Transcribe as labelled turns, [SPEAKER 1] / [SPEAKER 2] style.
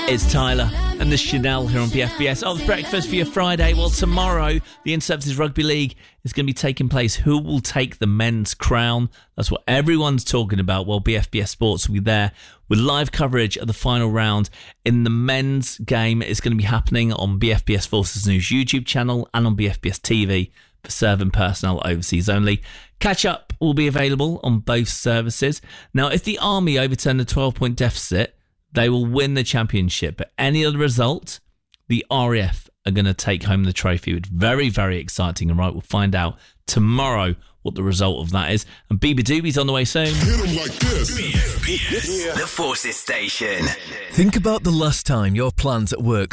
[SPEAKER 1] It's Tyler and the Chanel here on BFBS. Oh, it's breakfast for your Friday. Well, tomorrow, the Interservices Rugby League is going to be taking place. Who will take the men's crown? That's what everyone's talking about. Well, BFBS Sports will be there with live coverage of the final round in the men's game. It's going to be happening on BFBS Forces News YouTube channel and on BFBS TV for serving personnel overseas only. Catch up will be available on both services. Now, if the Army overturn the 12-point deficit, they will win the championship. But any other result, the RAF are going to take home the trophy. It's very, very exciting. And right, we'll find out tomorrow what the result of that is. And Bieber Doobie's on the way soon.
[SPEAKER 2] Hit 'em like this.
[SPEAKER 3] BFBS, the Forces Station.
[SPEAKER 4] Think about the last time your plans at work